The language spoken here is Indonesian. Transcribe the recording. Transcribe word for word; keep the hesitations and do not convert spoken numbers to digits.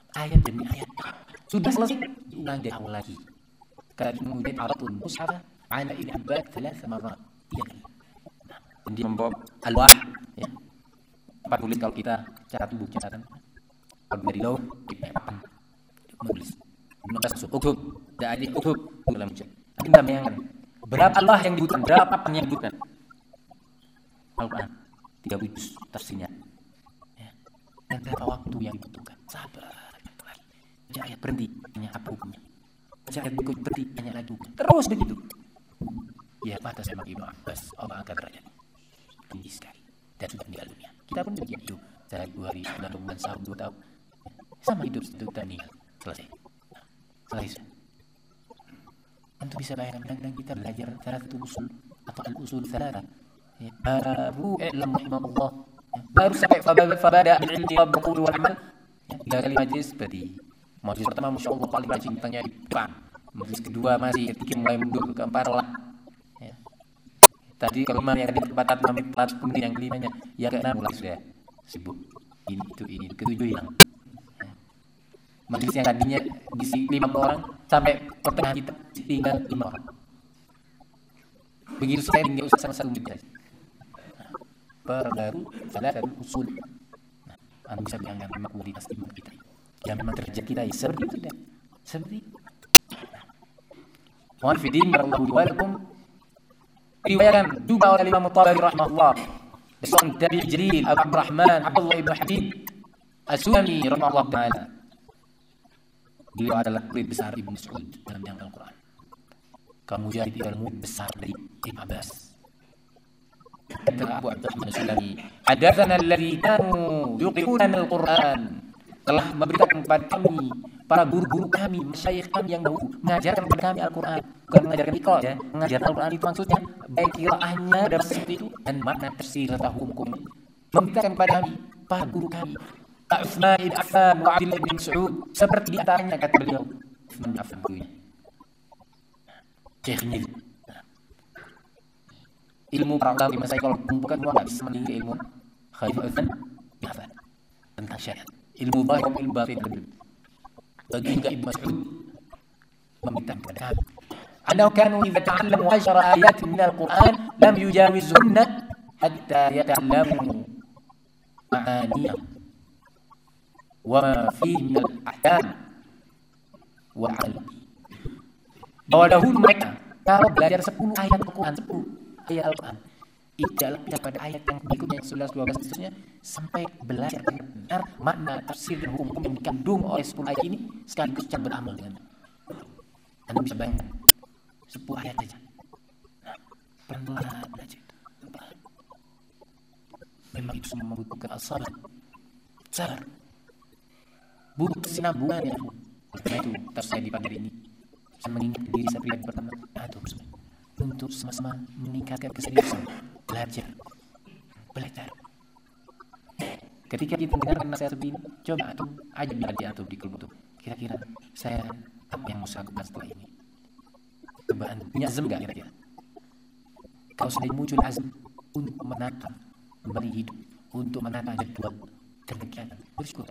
ayat demi ayat. Sudah selesai, diulang dari awal lagi. Kemudian aratul mushaf ala Ibn Abbas thalath marrat. Tiga kali. Nah, dan dia membawa alwah, ya. Tempat tulis kalau kita catat buku catatan. Kalau dari lauh, kita papan menulis. Menulis uktub, tidak ada uktub dalam ujian. Anda bayangkan berapa Allah yang dibutuhkan, berapa papan yang dibutuhkan? Al-Quran tiga puluh juz tafsirnya. Ya. Dan berapa waktu yang dibutuhkan? Sabar. Baca ayat berhenti, hanya apa hukumnya? Baca ayat berikut berhenti, hanya lagi hukum. Terus begitu. Ya, pada sama Ibnu Abbas, Allah angkat derajatnya tinggi sekali dan sudah meninggal dunia. Kita pun begitu. Saya dua hari sudah bulan sahur dua tahun. Sama hidup itu dan meninggal. Selesai. Nah, selesai. Tentu bisa bayangkan kadang-kadang kita belajar satu usul atau al-usul salata. Ya, baru i'lam rahimahullah. Ya, baru sampai fabada bil-ilmi wa biqul wal amal. Ya, tiga kali majlis seperti majlis pertama Masya Allah paling rajin tanya di depan. Majlis kedua masih ketika mulai mundur ke keempat lah. Ya. Tadi kelima yang di tempat enam empat kemudian yang kelimanya yang keenam mulai sudah sibuk ini itu ini ketujuh hilang. Ya. Majlis yang tadinya diisi lima orang sampai pertengahan kita tinggal lima orang. Begitu saya tinggal usah sama satu menit. Baru ada satu usul. Nah, anda bisa bayangkan memang kualitas iman kita. Yang memang terjadi kita ya, seperti itu tidak? Seperti itu. Mohon fidin warahmatullahi wabarakatuh. Riwayatkan juga oleh Imam Tabari rahimahullah. Seorang tabi'i jalil Abu Abdurrahman Abdullah ibn Habib As-Sulami rahimahullah taala. Beliau adalah murid besar Ibnu Mas'ud dalam bidang Al-Quran. Kemudian ilmu besar dari Ibn Abbas. Kata Abu Abdurrahman As-Sulami, hadatsana alladzi kanu yuqiruna al-Quran. Telah memberikan kepada kami para guru-guru kami, masyayikh kami yang dahulu mengajarkan kepada kami Al-Quran, bukan mengajarkan iqra ya, mengajarkan Al-Quran itu maksudnya baik qiraahnya dan seperti itu dan makna tafsir atau hukum. Memberikan kepada kami para guru kami Utsman bin Affan wa Abdullah bin Mas'ud seperti di antaranya kata beliau Utsman bin Affan gurunya Syekhnya. Ilmu para ulama di masa itu kalau bukan semua bisa meninggi ilmu Khalifah Utsman bin Affan tentang syariat. Ilmu zahir dan ilmu batin bagi juga Ibnu Mas'ud meminta kepada kami annahu kanu idza ta'allamu ashara ayatin min al-Qur'an lam yujawizhunna hatta yata'allamu ma'aniya wa ma fihi min al-ahkam wa al bahwa dahulu mereka kalau belajar sepuluh ayat Al-Quran, sepuluh ayat Al-Quran itu adalah pada ayat yang berikutnya sebelas, dua belas seterusnya sampai belajar benar makna tafsir dan hukum yang dikandung oleh sepuluh ayat ini sekaligus cara beramal dengan. Anda bisa bayangkan sepuluh ayat saja. Nah, pelan-pelan aja itu. Pelan. Memang itu semua membutuhkan sabar. Sabar. Butuh kesinambungan ya. Karena itu terus saya di pagi ini saya mengingat diri saya pribadi pertama atau untuk sama-sama meningkatkan keseriusan belajar belajar. Ketika kita mendengarkan nasihat seperti ini, coba atau aja di atau di kelompok itu. Kira-kira saya apa yang mau saya lakukan setelah ini? Coba anda punya azam nggak kira-kira? Kalau sudah muncul azam untuk menata kembali hidup, untuk menata jadwal kegiatan, bersyukur.